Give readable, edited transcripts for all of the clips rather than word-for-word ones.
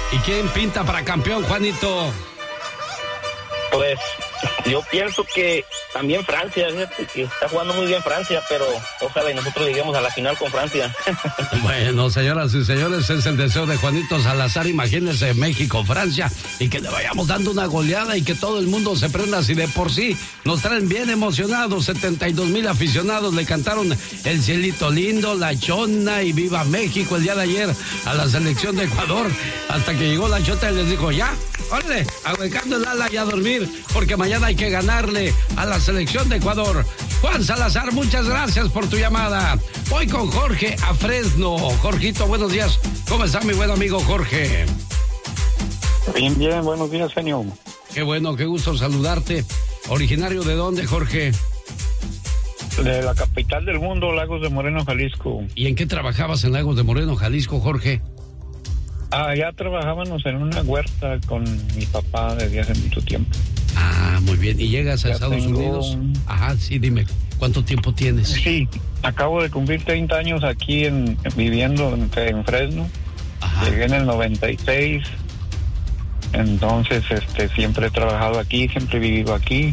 ¿Y quién pinta para campeón, Juanito? Pues yo pienso que también Francia, fíjate que está jugando muy bien Francia, pero ojalá y nosotros lleguemos a la final con Francia. Bueno, señoras y señores, es el deseo de Juanito Salazar. Imagínense México, Francia, y que le vayamos dando una goleada y que todo el mundo se prenda. Si de por sí nos traen bien emocionados, 72,000 aficionados le cantaron El Cielito Lindo, La Chona y Viva México el día de ayer a la selección de Ecuador, hasta que llegó la Chota y les dijo, ya, órale, ahuecando el ala y a dormir, porque mañana hay que ganarle a la selección de Ecuador. Juan Salazar, muchas gracias por tu llamada. Voy con Jorge a Fresno. Jorgito, buenos días. ¿Cómo está mi buen amigo Jorge? Bien, bien, buenos días, señor. Qué bueno, qué gusto saludarte. ¿Originario de dónde, Jorge? De la capital del mundo, Lagos de Moreno, Jalisco. ¿Y en qué trabajabas en Lagos de Moreno, Jalisco, Jorge? Ya trabajábamos en una huerta con mi papá desde hace mucho tiempo. Ah, muy bien. ¿Y llegas a Estados Unidos? Ajá, sí, dime, ¿cuánto tiempo tienes? Sí, acabo de cumplir 30 años aquí viviendo en Fresno. Ajá. Llegué en el 96. Entonces, siempre he trabajado aquí, siempre he vivido aquí.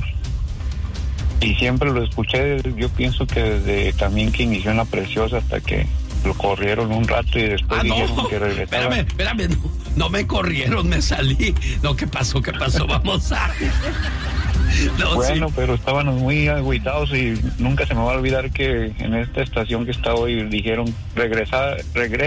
Y siempre lo escuché, yo pienso que desde también que inició en La Preciosa hasta que lo corrieron un rato y después dijeron que regresaba. Espérame, no me corrieron, me salí. No, ¿qué pasó? Vamos a... No, bueno, sí. Pero estábamos muy agüitados y nunca se me va a olvidar que en esta estación que está hoy dijeron, regresa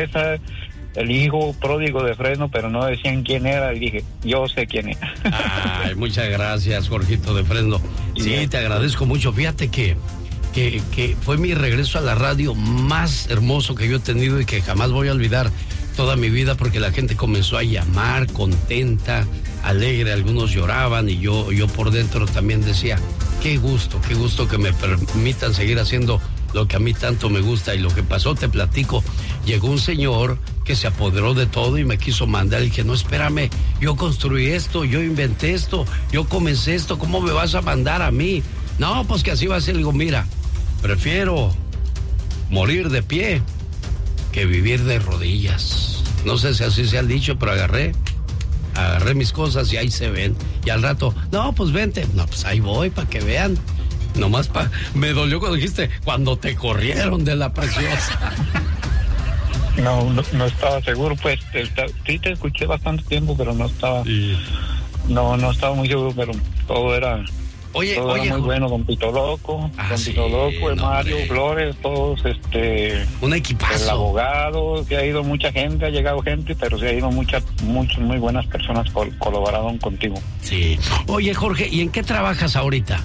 el hijo pródigo de Fresno, pero no decían quién era, y dije, yo sé quién era. Ay, muchas gracias, Jorgito de Fresno. Sí, te agradezco mucho. Fíjate que fue mi regreso a la radio más hermoso que yo he tenido y que jamás voy a olvidar toda mi vida, porque la gente comenzó a llamar contenta, alegre, algunos lloraban y yo por dentro también decía, qué gusto que me permitan seguir haciendo lo que a mí tanto me gusta. Y lo que pasó, te platico, llegó un señor que se apoderó de todo y me quiso mandar, y dije, no, espérame, yo construí esto, yo inventé esto, yo comencé esto, ¿cómo me vas a mandar a mí? No, pues que así va a ser. Le digo, mira, prefiero morir de pie que vivir de rodillas. No sé si así se ha dicho, pero agarré mis cosas y ahí se ven. Y al rato, no, pues vente. No, pues ahí voy para que vean. Nomás me dolió cuando dijiste, cuando te corrieron de La Preciosa. No estaba seguro, pues sí te escuché bastante tiempo, pero no estaba... Sí. No estaba muy seguro, pero todo era... Oye, era muy bueno, Don Pito Loco, Mario, Flores, todos, un equipazo. El abogado, que ha ido mucha gente, ha llegado gente, pero se ha ido muchas muy buenas personas colaboraron contigo. Sí. Oye, Jorge, ¿y en qué trabajas ahorita?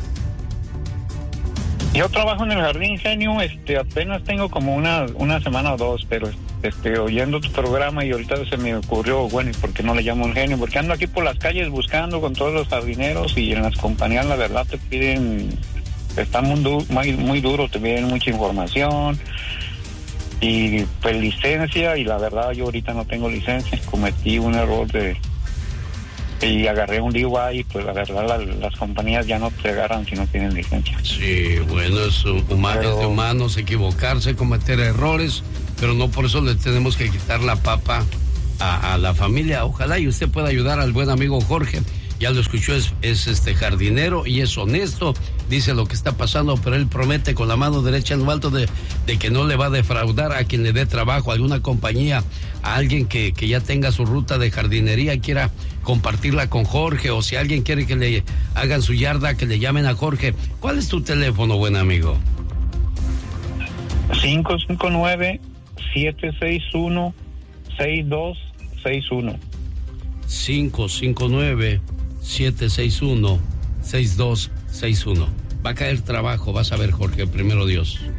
Yo trabajo en el Jardín Genio, apenas tengo como una semana o dos, pero oyendo tu programa y ahorita se me ocurrió, bueno, ¿y por qué no le llamo un genio? Porque ando aquí por las calles buscando con todos los jardineros y en las compañías la verdad te piden, están muy duro, te piden mucha información y pues licencia, y la verdad yo ahorita no tengo licencia, cometí un error y agarré un DUI y pues la verdad las compañías ya no te agarran si no tienen licencia. Sí, bueno, es de humanos equivocarse, cometer errores, pero no por eso le tenemos que quitar la papa a la familia. Ojalá y usted pueda ayudar al buen amigo Jorge. Ya lo escuchó, es jardinero y es honesto, dice lo que está pasando, pero él promete con la mano derecha en lo alto de que no le va a defraudar a quien le dé trabajo, a alguna compañía, a alguien que ya tenga su ruta de jardinería, quiera compartirla con Jorge, o si alguien quiere que le hagan su yarda, que le llamen a Jorge. ¿Cuál es tu teléfono, buen amigo? 559-761-6261. 559-761-6261. Va a caer trabajo, vas a ver, Jorge, primero Dios.